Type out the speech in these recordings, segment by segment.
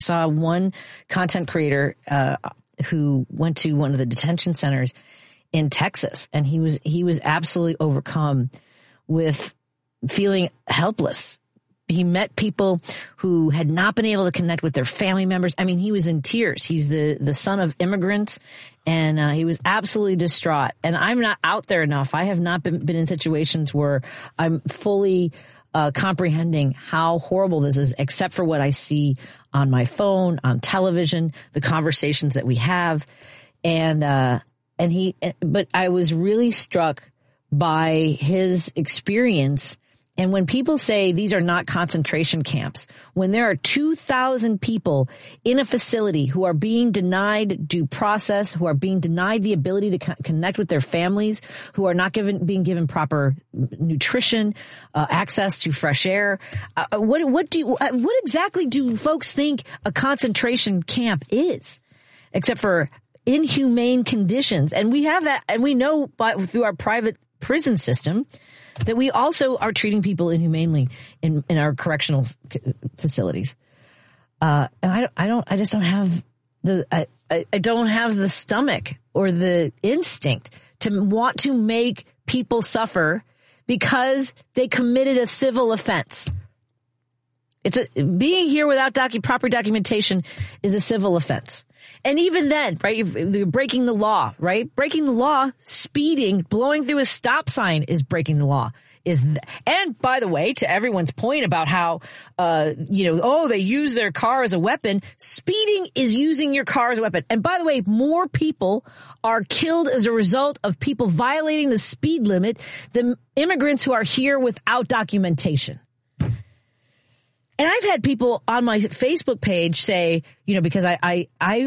saw one content creator who went to one of the detention centers in Texas, and he was absolutely overcome with feeling helpless. He met people who had not been able to connect with their family members. I mean, he was in tears. He's the son of immigrants, and he was absolutely distraught. And I'm not out there enough. I have not been in situations where I'm fully comprehending how horrible this is, except for what I see on my phone, on television, the conversations that we have. But I was really struck by his experience. And when people say these are not concentration camps, when there are 2,000 people in a facility who are being denied due process, who are being denied the ability to connect with their families, who are not being given proper nutrition, access to fresh air, what exactly do folks think a concentration camp is, except for inhumane conditions? And we have that, and we know through our private prison system that we also are treating people inhumanely in our correctional facilities. And I just don't have I don't have the stomach or the instinct to want to make people suffer because they committed a civil offense. Being here without proper documentation is a civil offense. And even then, right, you're breaking the law, right? Breaking the law, speeding, blowing through a stop sign is breaking the law. And by the way, to everyone's point about how, they use their car as a weapon, speeding is using your car as a weapon. And by the way, more people are killed as a result of people violating the speed limit than immigrants who are here without documentation. And I've had people on my Facebook page say, because I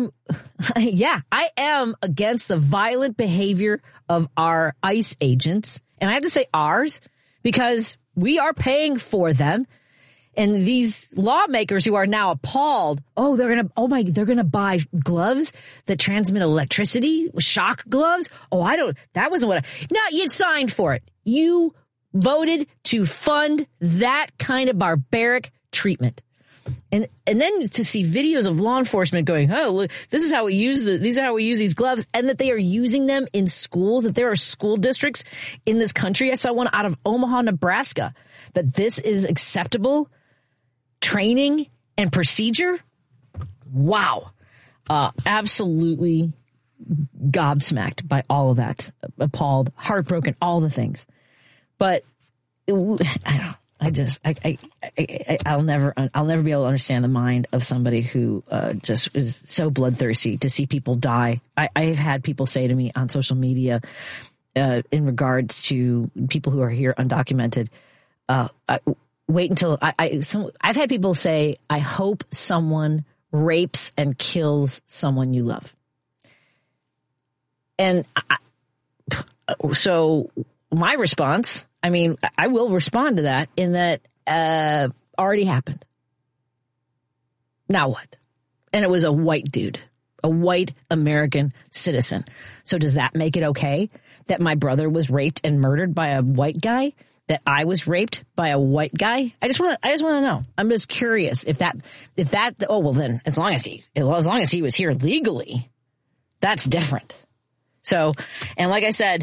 am against the violent behavior of our ICE agents. And I have to say ours because we are paying for them. And these lawmakers who are now appalled, they're going to buy gloves that transmit electricity, shock gloves. That wasn't no, you signed for it. You voted to fund that kind of barbaric treatment. And then to see videos of law enforcement going, look, these are how we use these gloves, and that they are using them in schools, that there are school districts in this country. I saw one out of Omaha, Nebraska, that this is acceptable training and procedure. Wow. Absolutely gobsmacked by all of that. Appalled, heartbroken, all the things. But I'll never be able to understand the mind of somebody who just is so bloodthirsty to see people die. I've had people say to me on social media in regards to people who are here undocumented, wait until I've had people say, I hope someone rapes and kills someone you love. And so my response, I will respond to that in that already happened. Now what? And it was a white dude, a white American citizen. So does that make it okay that my brother was raped and murdered by a white guy? That I was raped by a white guy? I just want to know. I'm just curious if that. Then as long as he was here legally, that's different. So, and like I said,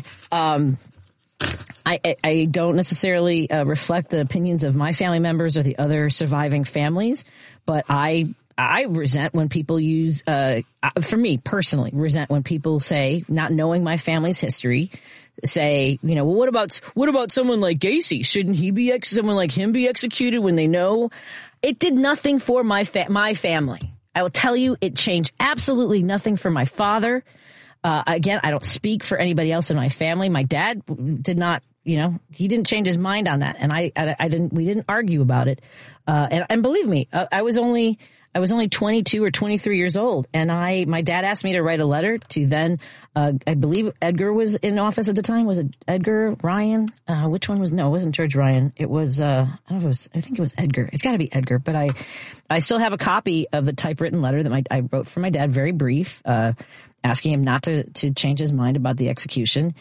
I don't necessarily reflect the opinions of my family members or the other surviving families, but I resent when people use, for me personally, resent when people say, not knowing my family's history, say, well, what about someone like Gacy? Shouldn't someone like him be executed when they know? It did nothing for my family. I will tell you, it changed absolutely nothing for my father. Again, I don't speak for anybody else in my family. My dad did not, he didn't change his mind on that. And we didn't argue about it. And believe me, I was only 22 or 23 years old. And my dad asked me to write a letter to then, I believe Edgar was in office at the time. Was it Edgar Ryan? Which one no, it wasn't George Ryan. It was, I think it was Edgar. It's gotta be Edgar, but I still have a copy of the typewritten letter that I wrote for my dad, very brief, asking him not to change his mind about the execution.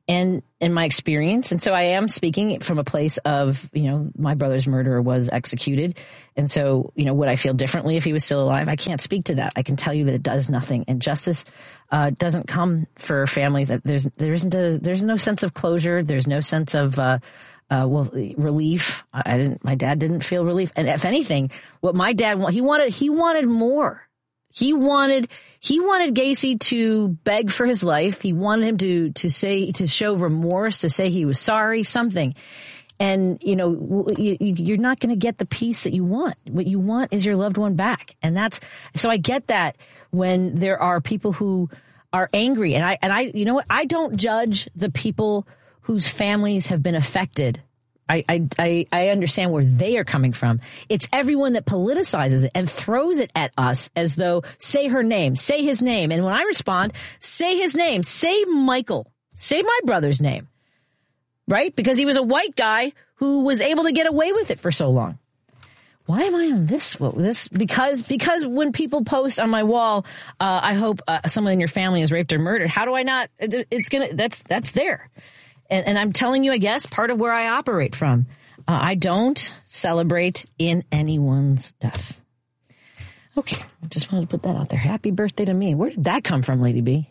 and in my experience. And so I am speaking from a place of, my brother's murderer was executed. And so, would I feel differently if he was still alive? I can't speak to that. I can tell you that it does nothing. And justice doesn't come for families. There's no sense of closure. There's no sense of, relief. My dad didn't feel relief. And if anything, what my dad wanted, he wanted more. He wanted Gacy to beg for his life. He wanted him to show remorse, to say he was sorry, something. And, you're not going to get the peace that you want. What you want is your loved one back. And so I get that when there are people who are angry. And I, you know what? I don't judge the people whose families have been affected. I understand where they are coming from. It's everyone that politicizes it and throws it at us as though, say her name, say his name. And when I respond, say his name, say Michael, say my brother's name, right? Because he was a white guy who was able to get away with it for so long. Why am I on this? Because when people post on my wall, I hope someone in your family is raped or murdered. How do I not? That's there. And I'm telling you, I guess, part of where I operate from. I don't celebrate in anyone's death. Okay, I just wanted to put that out there. Happy birthday to me. Where did that come from, Lady B?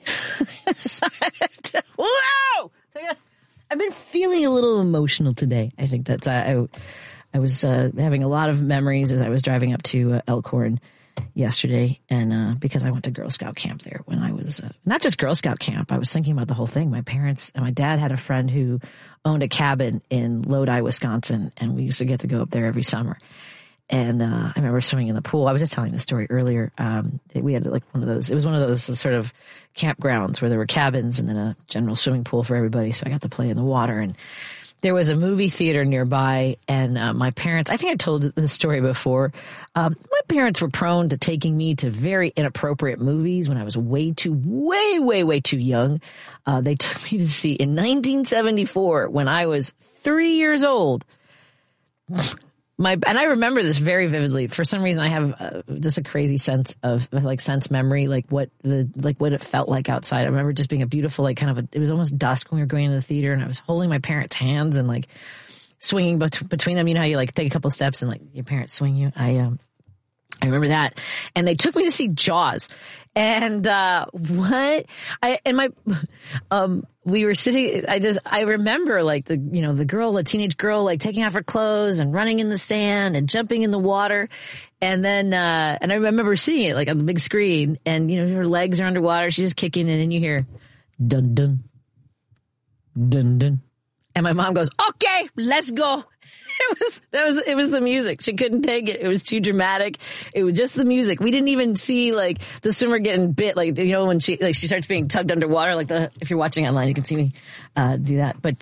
Whoa! I've been feeling a little emotional today. I think that's I was having a lot of memories as I was driving up to Elkhorn yesterday, and because I went to Girl Scout camp there when I was not just Girl Scout camp. I was thinking about the whole thing. My parents and my dad had a friend who owned a cabin in Lodi, Wisconsin, and we used to get to go up there every summer. And I remember swimming in the pool. I was just telling this story earlier. We had like one of those. It was one of those sort of campgrounds where there were cabins and then a general swimming pool for everybody. So I got to play in the water, and there was a movie theater nearby, and my parents, I think I told this story before, my parents were prone to taking me to very inappropriate movies when I was way too young. They took me to see, in 1974, when I was 3 years old, and I remember this very vividly. For some reason, I have just a crazy sense of sense memory, what it felt like outside. I remember just being a beautiful, it was almost dusk when we were going into the theater, and I was holding my parents' hands and swinging between them. You know how you take a couple steps and your parents swing you. I remember that, and they took me to see Jaws. And we were sitting. I remember the teenage girl taking off her clothes and running in the sand and jumping in the water, and then and I remember seeing it on the big screen, and her legs are underwater, she's just kicking, and then you hear dun dun dun dun, and my mom goes, "Okay, let's go." It was the music. She couldn't take it. It was too dramatic. It was just the music. We didn't even see the swimmer getting bit. When she starts being tugged underwater, if you're watching online, you can see me do that. But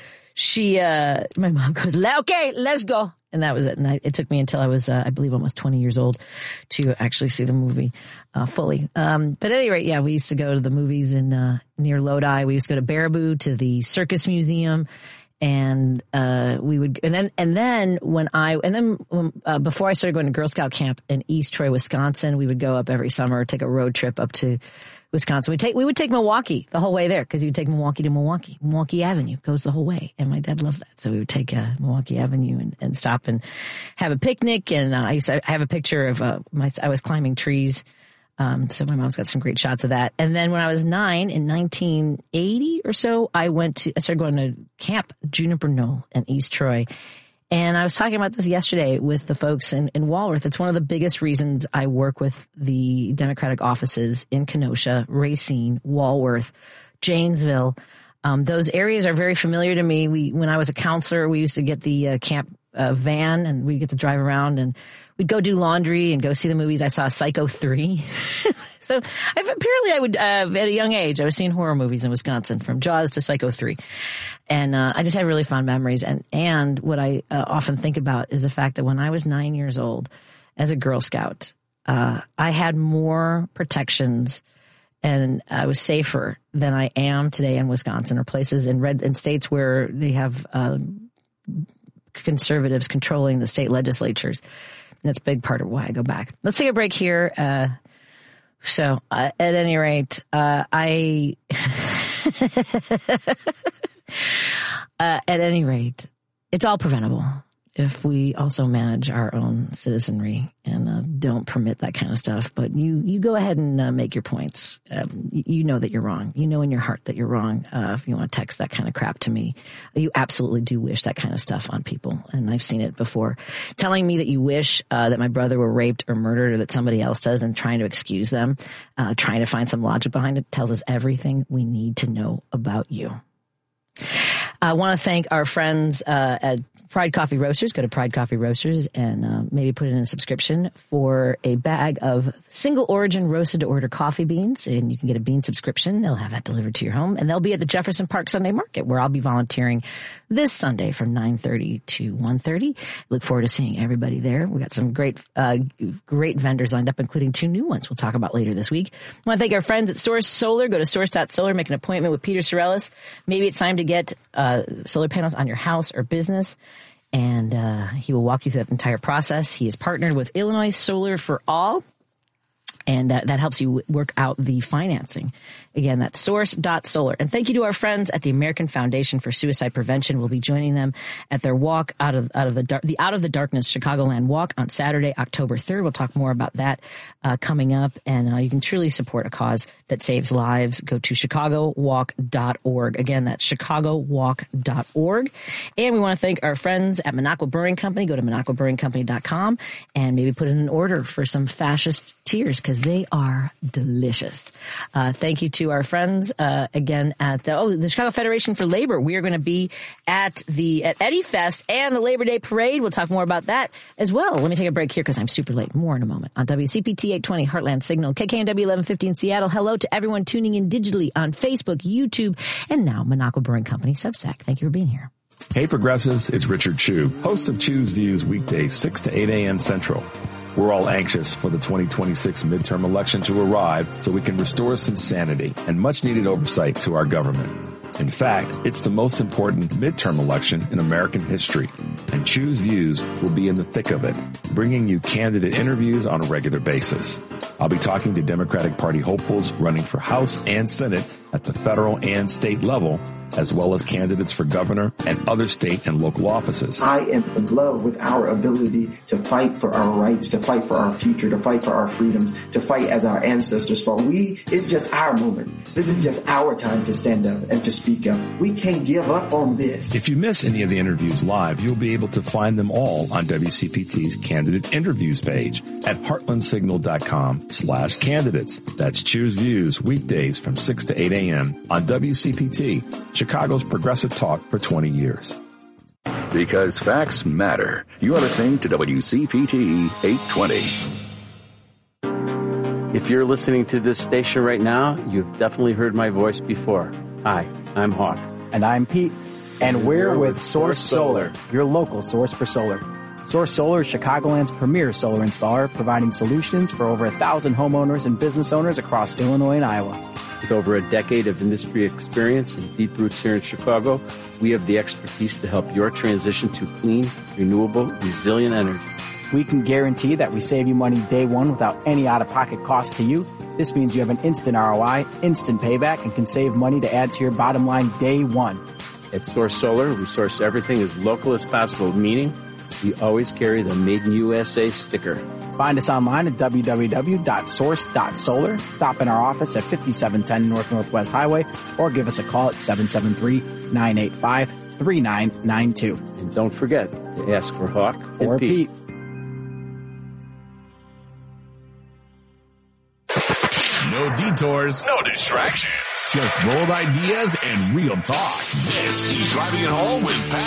my mom goes, "Okay, let's go." And that was it. And it took me until I was, I believe, almost 20 years old to actually see the movie fully. But at any rate, yeah, we used to go to the movies in near Lodi. We used to go to Baraboo, to the Circus Museum. And we would, and then before I started going to Girl Scout camp in East Troy, Wisconsin, we would go up every summer, take a road trip up to Wisconsin. We would take Milwaukee the whole way there, because you would take Milwaukee to Milwaukee. Milwaukee Avenue goes the whole way, and my dad loved that. So we would take Milwaukee Avenue and stop and have a picnic. And I have a picture of I was climbing trees. So my mom's got some great shots of that. And then when I was 9 in 1980 or so, I started going to Camp Juniper Knoll in East Troy. And I was talking about this yesterday with the folks in Walworth. It's one of the biggest reasons I work with the Democratic offices in Kenosha, Racine, Walworth, Janesville. Those areas are very familiar to me. When I was a counselor, we used to get the camp van, and we'd get to drive around, and we'd go do laundry and go see the movies. I saw Psycho 3. So apparently I would, at a young age, I was seeing horror movies in Wisconsin, from Jaws to Psycho 3. And I just have really fond memories. And what I often think about is the fact that when I was 9 years old as a Girl Scout, I had more protections and I was safer than I am today in Wisconsin, or places in states where they have conservatives controlling the state legislatures. And that's a big part of why I go back. Let's take a break here. So at any rate, At any rate, it's all preventable if we also manage our own citizenry and don't permit that kind of stuff. But you go ahead and make your points. You know that you're wrong. You know in your heart that you're wrong. If you want to text that kind of crap to me, you absolutely do wish that kind of stuff on people. And I've seen it before. Telling me that you wish that my brother were raped or murdered or that somebody else does and trying to excuse them, trying to find some logic behind it, tells us everything we need to know about you. I want to thank our friends at Pride Coffee Roasters. Go to Pride Coffee Roasters and maybe put in a subscription for a bag of single origin roasted to order coffee beans. And you can get a bean subscription. They'll have that delivered to your home. And they'll be at the Jefferson Park Sunday Market, where I'll be volunteering this Sunday from 9:30 to 1:30. Look forward to seeing everybody there. We got some great vendors lined up, including 2 new ones we'll talk about later this week. I want to thank our friends at Source Solar. Go to source.solar, make an appointment with Peter Sorellis. Maybe it's time to get solar panels on your house or business. And he will walk you through that entire process. He is partnered with Illinois Solar for All, and that helps you work out the financing. Again, that's source.solar. And thank you to our friends at the American Foundation for Suicide Prevention. We'll be joining them at their walk out of the Darkness Chicagoland Walk on Saturday, October 3rd. We'll talk more about that coming up. And you can truly support a cause that saves lives. Go to chicagowalk.org. Again, that's chicagowalk.org. And we want to thank our friends at Minocqua Brewing Company. Go to minocquabrewingcompany.com and maybe put in an order for some fascist tears, because they are delicious. Thank you to our friends again at the Chicago Federation for Labor. We are going to be at Eddie Fest and the Labor Day Parade. We'll talk more about that as well. Let me take a break here because I'm super late. More in a moment on WCPT 820 Heartland Signal, KKNW 1150 in Seattle. Hello to everyone tuning in digitally on Facebook, YouTube, and now Minocqua Brewing Company Substack. Thank you for being here. Hey Progressives, it's Richard Chu, host of Chu's Views weekdays 6 to 8 a.m. Central. We're all anxious for the 2026 midterm election to arrive so we can restore some sanity and much needed oversight to our government. In fact, it's the most important midterm election in American history, and Chu's Views will be in the thick of it, bringing you candidate interviews on a regular basis. I'll be talking to Democratic Party hopefuls running for House and Senate at the federal and state level, as well as candidates for governor and other state and local offices. I am in love with our ability to fight for our rights, to fight for our future, to fight for our freedoms, to fight as our ancestors fought. It's just our moment. This is just our time to stand up and to speak up. We can't give up on this. If you miss any of the interviews live, you'll be able to find them all on WCPT's candidate interviews page at heartlandsignal.com/candidates. That's Choose Views weekdays from 6 to 8 a.m. on WCPT, Chicago's progressive talk for 20 years. Because facts matter. You are listening to WCPT 820. If you're listening to this station right now, you've definitely heard my voice before. Hi, I'm Hawk. And I'm Pete. And we're with Source Solar, your local source for solar. Source Solar is Chicagoland's premier solar installer, providing solutions for over 1,000 homeowners and business owners across Illinois and Iowa. With over a decade of industry experience and deep roots here in Chicago, we have the expertise to help your transition to clean, renewable, resilient energy. We can guarantee that we save you money day one without any out-of-pocket cost to you. This means you have an instant ROI, instant payback, and can save money to add to your bottom line day one. At Source Solar, we source everything as local as possible, meaning we always carry the Made in USA sticker. Find us online at www.source.solar. Stop in our office at 5710 North Northwest Highway or give us a call at 773-985-3992. And don't forget to ask for Hawk or Pete. No detours, no distractions, just bold ideas and real talk. This is Driving It Home with Pat